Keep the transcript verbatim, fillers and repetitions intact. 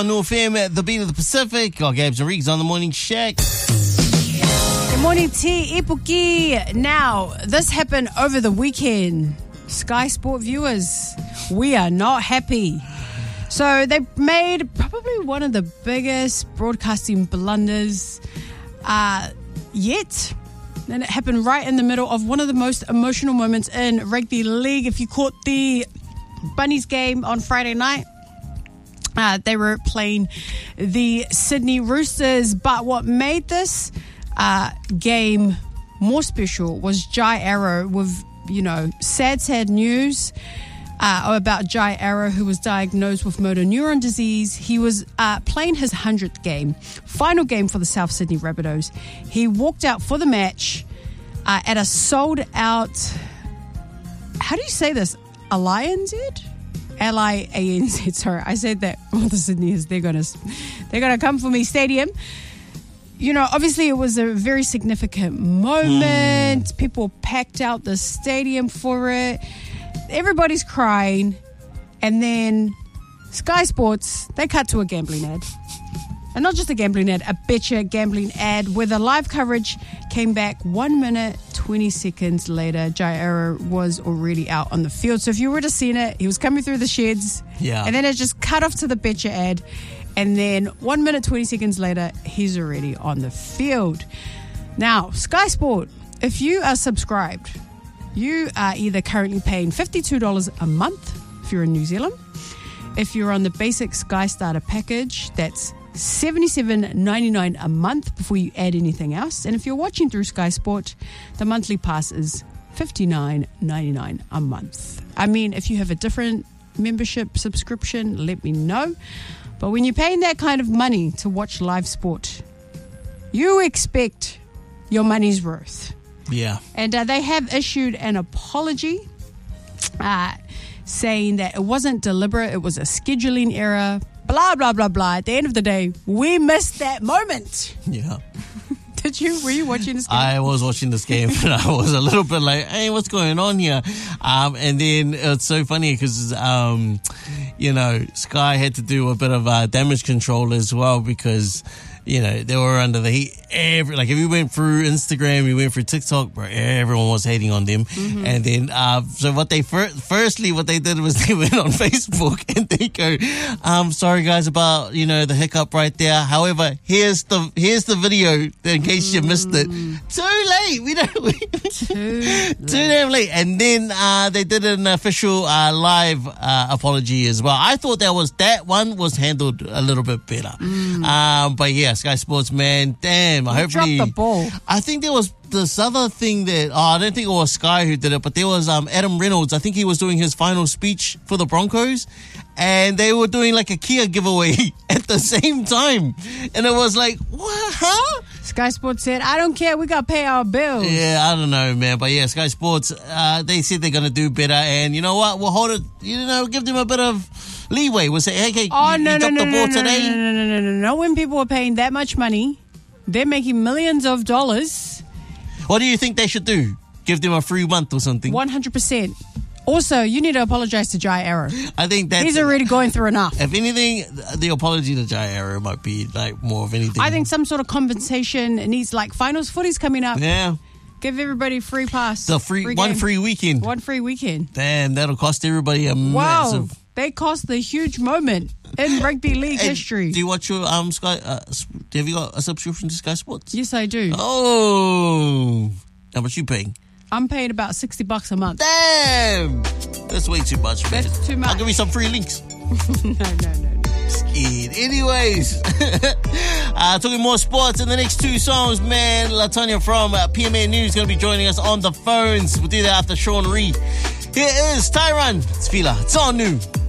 New F M at the beat of the Pacific. Got Gabs and Riggs on the Morning Shack. Good morning, T. Ipuki. Now, this happened over the weekend. Sky Sport viewers, we are not happy. So they made probably one of the biggest broadcasting blunders uh, yet. And it happened right in the middle of one of the most emotional moments in rugby league. If you caught the Bunnies game on Friday night, uh, they were playing the Sydney Roosters. But what made this uh, game more special was Jai Arrow with, you know, sad, sad news uh, about Jai Arrow, who was diagnosed with motor neuron disease. He was uh, playing his hundredth game, final game for the South Sydney Rabbitohs. He walked out for the match uh, at a sold-out, how do you say this, L I N Z? L I A N Z, sorry, I said that. All the Sydneyers, they're going to they're gonna come for me, stadium. You know, obviously it was a very significant moment. Mm. People packed out the stadium for it. Everybody's crying. And then Sky Sports, they cut to a gambling ad. And not just a gambling ad, a betcha gambling ad where the live coverage came back one minute, twenty seconds later. Jai Arrow was already out on the field. So if you would have seen it, he was coming through the sheds. Yeah. And then it just cut off to the betcha ad. And then one minute, twenty seconds later, he's already on the field. Now, Sky Sport, if you are subscribed, you are either currently paying fifty-two dollars a month if you're in New Zealand. If you're on the basic Sky Starter package, that's seventy-seven ninety-nine a month before you add anything else. And if you're watching through Sky Sport, the monthly pass is fifty-nine ninety-nine a month. I mean, if you have a different membership subscription, let me know. But when you're paying that kind of money to watch live sport, you expect your money's worth. Yeah. And uh, they have issued an apology uh, saying that it wasn't deliberate, it was a scheduling error, blah, blah, blah, blah. At the end of the day, we missed that moment. Yeah. Did you? Were you watching this game? I was watching this game and I was a little bit like, hey, what's going on here? Um, and then it's so funny because, um, you know, Sky had to do a bit of uh, damage control as well because, you know, they were under the heat. Every, like if you went through Instagram, you went through TikTok, bro, everyone was hating on them. Mm-hmm. And then, uh, so what they, fir- firstly, what they did was they went on Facebook and they go, um, sorry guys about, you know, the hiccup right there. However, here's the, here's the video in case you missed it. Too late. We don't, we, too, too damn late. And then, uh, they did an official, uh, live, uh, apology as well. I thought that was, that one was handled a little bit better. Mm. Um, but yeah, Sky Sports, man, damn. I hopefully dropped the ball. I think there was this other thing that oh, I don't think it was Sky who did it, but there was um, Adam Reynolds. I think he was doing his final speech for the Broncos, and they were doing like a Kia giveaway at the same time, and it was like, what? Huh? Sky Sports said, "I don't care. We got to pay our bills." Yeah, I don't know, man, but yeah, Sky Sports, uh, they said they're gonna do better, and you know what? We'll hold it. You know, give them a bit of leeway. We'll say, hey, hey, oh, you, no, you no, dropped no, the ball no, today. No, no, no, no, no, no. When people are paying that much money, they're making millions of dollars. What do you think they should do? Give them a free month or something? one hundred percent. Also, you need to apologize to Jai Arrow. I think that he's already going through enough. If anything, the apology to Jai Arrow might be like more of anything. I think some sort of compensation needs, like finals footy's coming up. Yeah. Give everybody a free pass. The free, free one game. free weekend. One free weekend. Damn, that'll cost everybody a wow. massive. They cost the huge moment in rugby league hey, history. Do you watch your um Sky? Uh, have you got a subscription to Sky Sports? Yes, I do. Oh, how much you paying? I'm paying about sixty bucks a month. Damn, that's way too much, man. That's too much. I'll give you some free links. no, no, no, no. Scared. Anyways, uh, talking more sports in the next two songs, man. Latonya from uh, P M A News going to be joining us on the phones. We'll do that after Sean Reed. Here is Tyron. It's Fila. It's all new.